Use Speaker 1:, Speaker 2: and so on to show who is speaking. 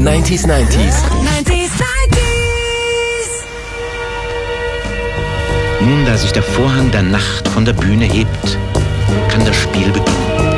Speaker 1: 90s.
Speaker 2: 90s.
Speaker 3: Nun, da sich der Vorhang der Nacht von der Bühne hebt, kann das Spiel beginnen.